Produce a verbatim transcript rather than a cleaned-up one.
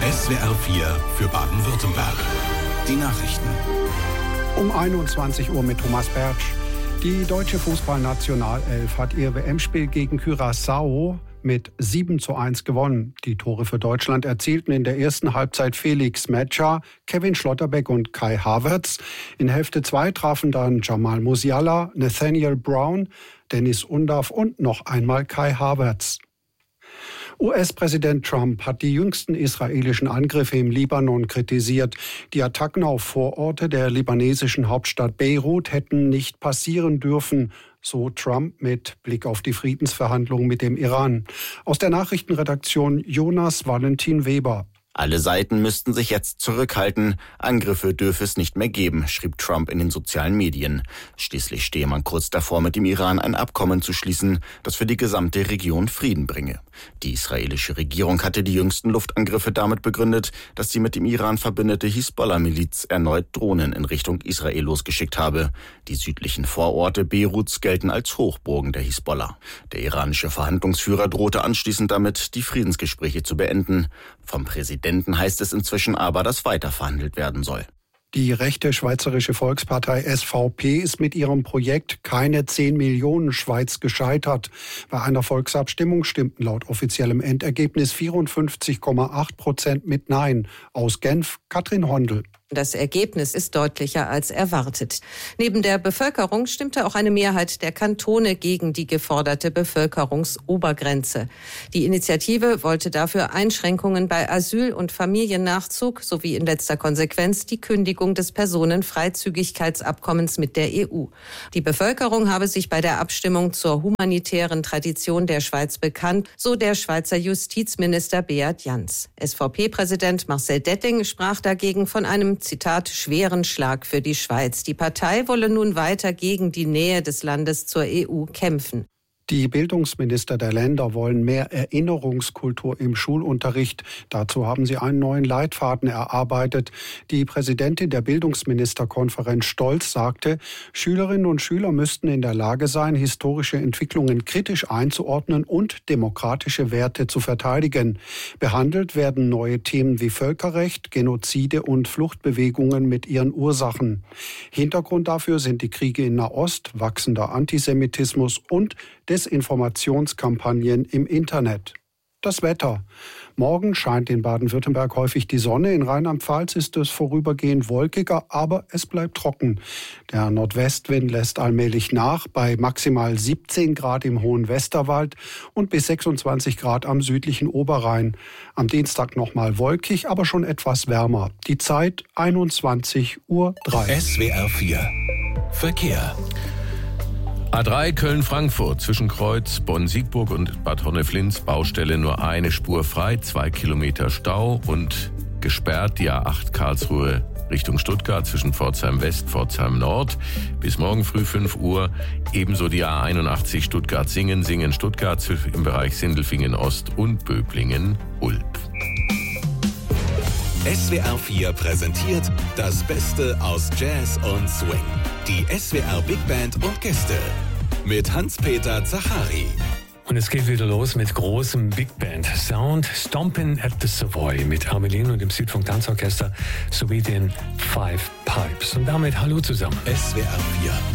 S W R vier für Baden-Württemberg. Die Nachrichten. Um einundzwanzig Uhr mit Thomas Bertsch. Die deutsche Fußballnationalelf hat ihr W M-Spiel gegen Curaçao mit sieben zu eins gewonnen. Die Tore für Deutschland erzielten in der ersten Halbzeit Felix Metscher, Kevin Schlotterbeck und Kai Havertz. In Hälfte zwei trafen dann Jamal Musiala, Nathaniel Brown, Dennis Undav und noch einmal Kai Havertz. U S-Präsident Trump hat die jüngsten israelischen Angriffe im Libanon kritisiert. Die Attacken auf Vororte der libanesischen Hauptstadt Beirut hätten nicht passieren dürfen, so Trump mit Blick auf die Friedensverhandlungen mit dem Iran. Aus der Nachrichtenredaktion Jonas Valentin Weber. Alle Seiten müssten sich jetzt zurückhalten. Angriffe dürfe es nicht mehr geben, schrieb Trump in den sozialen Medien. Schließlich stehe man kurz davor, mit dem Iran ein Abkommen zu schließen, das für die gesamte Region Frieden bringe. Die israelische Regierung hatte die jüngsten Luftangriffe damit begründet, dass die mit dem Iran verbündete Hisbollah-Miliz erneut Drohnen in Richtung Israel losgeschickt habe. Die südlichen Vororte Beiruts gelten als Hochburgen der Hisbollah. Der iranische Verhandlungsführer drohte anschließend damit, die Friedensgespräche zu beenden. Vom Präsidenten heißt es inzwischen aber, dass weiter verhandelt werden soll. Die rechte Schweizerische Volkspartei S V P ist mit ihrem Projekt Keine zehn Millionen Schweiz gescheitert. Bei einer Volksabstimmung stimmten laut offiziellem Endergebnis vierundfünfzig Komma acht Prozent mit Nein. Aus Genf, Katrin Hondel. Das Ergebnis ist deutlicher als erwartet. Neben der Bevölkerung stimmte auch eine Mehrheit der Kantone gegen die geforderte Bevölkerungsobergrenze. Die Initiative wollte dafür Einschränkungen bei Asyl- und Familiennachzug sowie in letzter Konsequenz die Kündigung des Personenfreizügigkeitsabkommens mit der E U. Die Bevölkerung habe sich bei der Abstimmung zur humanitären Tradition der Schweiz bekannt, so der Schweizer Justizminister Beat Jans. S V P-Präsident Marcel Detting sprach dagegen von einem Zitat, schweren Schlag für die Schweiz. Die Partei wolle nun weiter gegen die Nähe des Landes zur E U kämpfen. Die Bildungsminister der Länder wollen mehr Erinnerungskultur im Schulunterricht. Dazu haben sie einen neuen Leitfaden erarbeitet. Die Präsidentin der Bildungsministerkonferenz Stolz sagte, Schülerinnen und Schüler müssten in der Lage sein, historische Entwicklungen kritisch einzuordnen und demokratische Werte zu verteidigen. Behandelt werden neue Themen wie Völkerrecht, Genozide und Fluchtbewegungen mit ihren Ursachen. Hintergrund dafür sind die Kriege in Nahost, wachsender Antisemitismus und Desinformationskampagnen im Internet. Das Wetter. Morgen scheint in Baden-Württemberg häufig die Sonne. In Rheinland-Pfalz ist es vorübergehend wolkiger, aber es bleibt trocken. Der Nordwestwind lässt allmählich nach bei maximal siebzehn Grad im hohen Westerwald und bis sechsundzwanzig Grad am südlichen Oberrhein. Am Dienstag nochmal wolkig, aber schon etwas wärmer. Die Zeit einundzwanzig Uhr drei. S W R vier Verkehr. A drei Köln-Frankfurt zwischen Kreuz, Bonn-Siegburg und Bad Honneflins Baustelle nur eine Spur frei, zwei Kilometer Stau und gesperrt die A acht Karlsruhe Richtung Stuttgart zwischen Pforzheim West, Pforzheim Nord bis morgen früh fünf Uhr. Ebenso die A einundachtzig Stuttgart-Singen, Singen-Stuttgart im Bereich Sindelfingen Ost und Böblingen-Ulb. S W R vier präsentiert das Beste aus Jazz und Swing. Die S W R Big Band und Gäste mit Hans-Peter Zachari. Und es geht wieder los mit großem Big Band Sound. Stompin' at the Savoy mit Armelin und dem Südfunk Tanzorchester sowie den Five Pipes. Und damit hallo zusammen. S W R vier